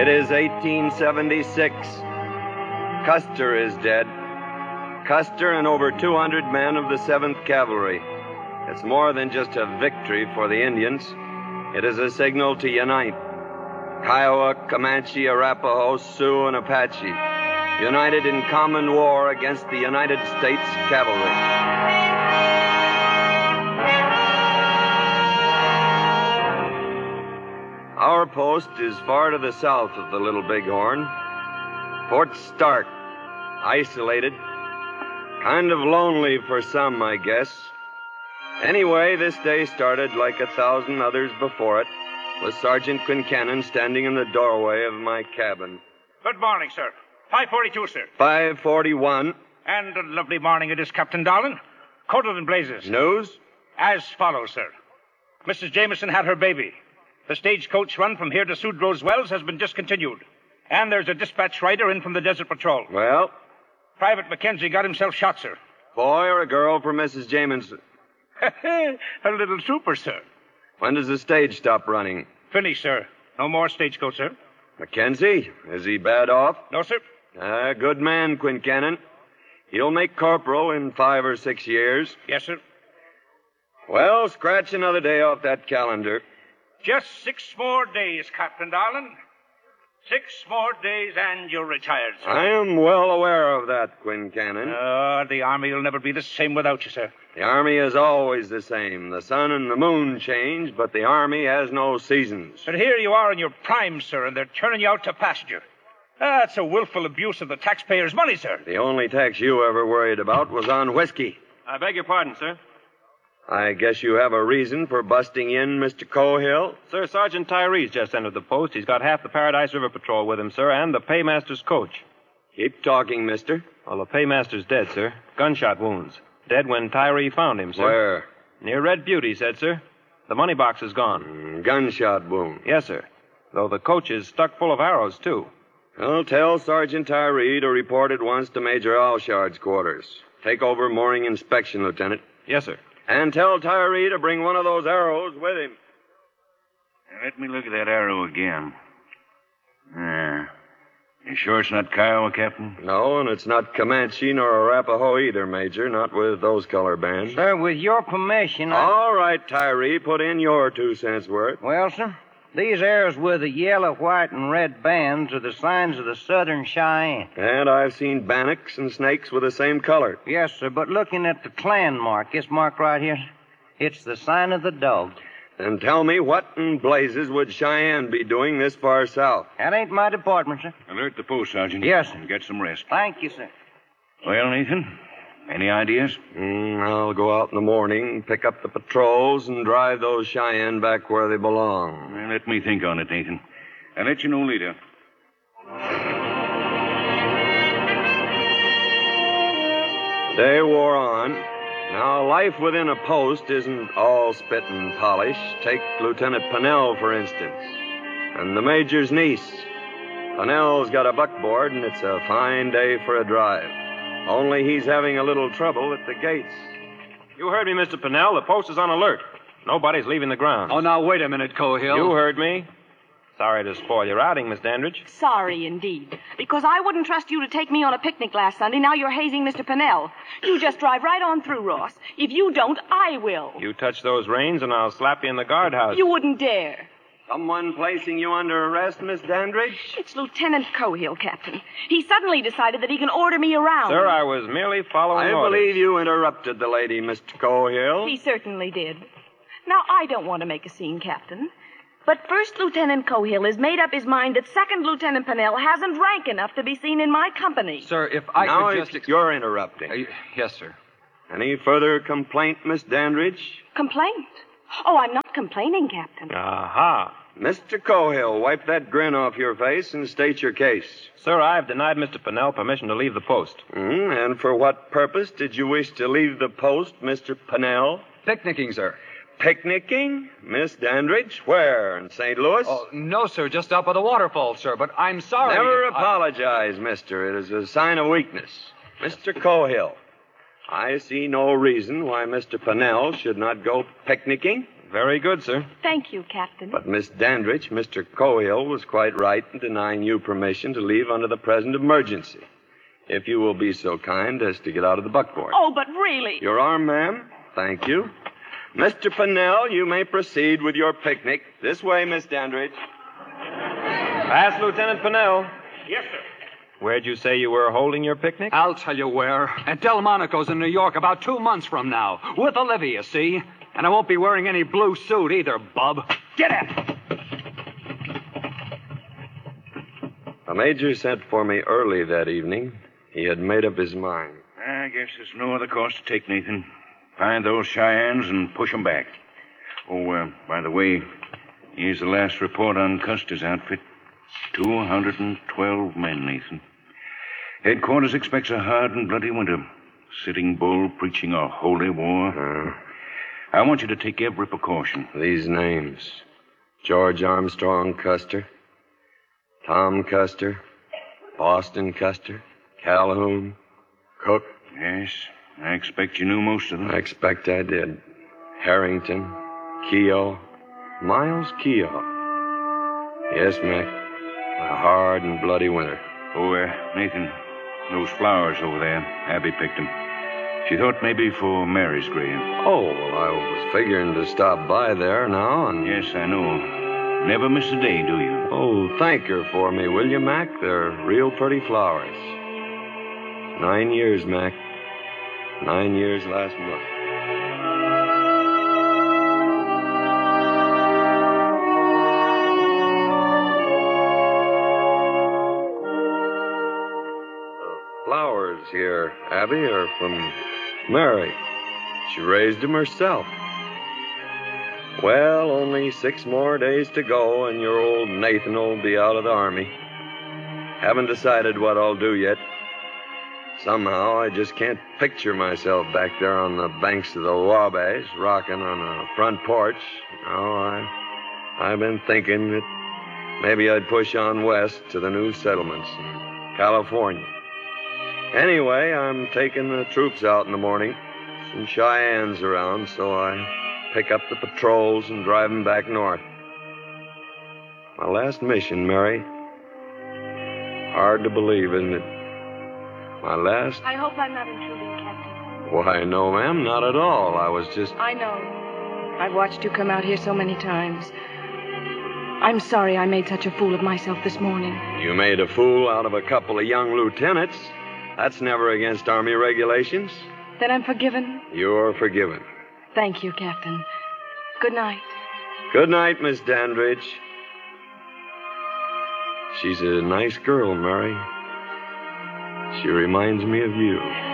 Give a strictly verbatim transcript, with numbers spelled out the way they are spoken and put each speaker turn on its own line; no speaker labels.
It is eighteen seventy-six. Custer is dead. Custer and over two hundred men of the seventh Cavalry. It's more than just a victory for the Indians. It is a signal to unite. Kiowa, Comanche, Arapaho, Sioux, and Apache, united in common war against the United States Cavalry. Our post is far to the south of the Little Bighorn. Fort Stark, isolated, kind of lonely for some, I guess. Anyway, this day started like a thousand others before it, with Sergeant Quincannon standing in the doorway of my cabin.
Good morning, sir. five forty-two, sir.
five forty-one.
And a lovely morning it is, Captain Darlin. Coated in blazes.
News?
As follows, sir. Missus Jameson had her baby. The stagecoach run from here to Sudrow's Wells has been discontinued. And there's a dispatch rider in from the Desert Patrol.
Well?
Private Mackenzie got himself shot, sir.
Boy or a girl for Missus Jameson?
A little trooper, sir.
When does the stage stop running?
Finished, sir. No more stagecoach, sir.
Mackenzie, is he bad off?
No, sir.
Ah, uh, good man, Quincannon. He'll make corporal in five or six years.
Yes, sir.
Well, scratch another day off that calendar.
Just six more days, Captain Darlin. Six more days and you're retired, sir.
I am well aware of that, Quincannon.
Uh, the Army will never be the same without you, sir.
The Army is always the same. The sun and the moon change, but the Army has no seasons.
But here you are in your prime, sir, and they're turning you out to pasture. That's a willful abuse of the taxpayers' money, sir.
The only tax you ever worried about was on whiskey.
I beg your pardon, sir.
I guess you have a reason for busting in, Mister Cohill?
Sir, Sergeant Tyree's just entered the post. He's got half the Paradise River Patrol with him, sir, and the paymaster's coach.
Keep talking, mister.
Well, the paymaster's dead, sir. Gunshot wounds. Dead when Tyree found him, sir.
Where?
Near Red Butte, he said, sir. The money box is gone.
Mm, gunshot wound.
Yes, sir. Though the coach is stuck full of arrows, too.
Well, tell Sergeant Tyree to report at once to Major Alshard's quarters. Take over morning inspection, Lieutenant.
Yes, sir.
And tell Tyree to bring one of those arrows with him.
Let me look at that arrow again. Yeah. You sure it's not Kiowa, Captain?
No, and it's not Comanche nor Arapaho either, Major. Not with those color bands.
Sir, with your permission, I...
All right, Tyree. Put in your two cents worth.
Well, sir, these arrows with the yellow, white, and red bands are the signs of the Southern Cheyenne.
And I've seen bannocks and snakes with the same color.
Yes, sir, but looking at the clan mark, this mark right here, it's the sign of the dog.
Then tell me, what in blazes would Cheyenne be doing this far south?
That ain't my department, sir.
Alert the post, Sergeant.
Yes, sir.
And get some rest.
Thank you, sir.
Well, Nathan, any ideas?
Mm, I'll go out in the morning, pick up the patrols, and drive those Cheyenne back where they belong.
Well, let me think on it, Nathan. I'll let you know later.
The day wore on. Now, life within a post isn't all spit and polish. Take Lieutenant Pennell, for instance, and the Major's niece. Pennell's got a buckboard, and it's a fine day for a drive. Only he's having a little trouble at the gates.
You heard me, Mister Pennell. The post is on alert. Nobody's leaving the grounds.
Oh, now, wait a minute, Cohill.
You heard me. Sorry to spoil your outing, Miss Dandridge.
Sorry, indeed. Because I wouldn't trust you to take me on a picnic last Sunday. Now you're hazing Mister Pennell. You just drive right on through, Ross. If you don't, I will.
You touch those reins and I'll slap you in the guardhouse.
You wouldn't dare.
Someone placing you under arrest, Miss Dandridge?
It's Lieutenant Cohill, Captain. He suddenly decided that he can order me around.
Sir, I was merely following
I
orders.
believe you interrupted the lady, Mister Cohill.
He certainly did. Now, I don't want to make a scene, Captain. But First Lieutenant Cohill has made up his mind that Second Lieutenant Pennell hasn't rank enough to be seen in my company.
Sir, if I
now
could
it's
just... Ex-
you're interrupting.
Uh, yes, sir.
Any further complaint, Miss Dandridge?
Complaint? Oh, I'm not complaining, Captain.
Aha.
Mister Cohill, wipe that grin off your face and state your case.
Sir, I've denied Mister Pennell permission to leave the post.
Mm, and for what purpose did you wish to leave the post, Mister Pennell?
Picnicking, sir.
Picnicking? Miss Dandridge? Where? In Saint Louis?
Oh, no, sir. Just up by the waterfall, sir. But I'm sorry.
Never
I...
apologize, mister. It is a sign of weakness. Mister Cohill, I see no reason why Mister Pennell should not go picnicking.
Very good, sir.
Thank you, Captain.
But, Miss Dandridge, Mister Cohill was quite right in denying you permission to leave under the present emergency. If you will be so kind as to get out of the buckboard.
Oh, but really...
Your arm, ma'am. Thank you. Mister Pennell, you may proceed with your picnic. This way, Miss Dandridge.
Pass, Lieutenant Pennell.
Yes, sir.
Where'd you say you were holding your picnic?
I'll tell you where. At Delmonico's in New York about two months from now. With Olivia, see? And I won't be wearing any blue suit either, bub.
Get it!
The major sent for me early that evening. He had made up his mind.
I guess there's no other course to take, Nathan. Find those Cheyennes and push 'em back. Oh, uh, by the way, here's the last report on Custer's outfit. two hundred twelve men, Nathan. Headquarters expects a hard and bloody winter. Sitting Bull preaching a holy war.
Uh,
I want you to take every precaution.
these names. George Armstrong Custer. Tom Custer. Boston Custer. Calhoun. Cook.
Yes, I expect you knew most of them.
I expect I did. Harrington. Keogh. Miles Keogh. Yes, Mac. A hard and bloody winter.
Oh, uh, Nathan, those flowers over there, Abby picked them. She thought maybe for Mary's grave.
Oh, well, I was figuring to stop by there now and...
Yes, I know. Never miss a day, do you?
Oh, thank her for me, will you, Mac? They're real pretty flowers. Nine years, Mac. Nine years last month. The flowers here, Abby, are from Mary. She raised them herself. Well, only six more days to go, and your old Nathan will be out of the Army. Haven't decided what I'll do yet. Somehow, I just can't picture myself back there on the banks of the Wabash, rocking on a front porch. No, I, I've been thinking that maybe I'd push on west to the new settlements in California. Anyway, I'm taking the troops out in the morning. Some Cheyennes around, so I pick up the patrols and drive them back north. My last mission, Mary. Hard to believe, isn't it? My last...
I hope I'm not intruding, Captain.
Why, no, ma'am, not at all. I was just...
I know. I've watched you come out here so many times. I'm sorry I made such a fool of myself this morning.
You made a fool out of a couple of young lieutenants. That's never against Army regulations.
Then I'm forgiven?
You're forgiven.
Thank you, Captain. Good night.
Good night, Miss Dandridge. She's a nice girl, Mary. She reminds me of you.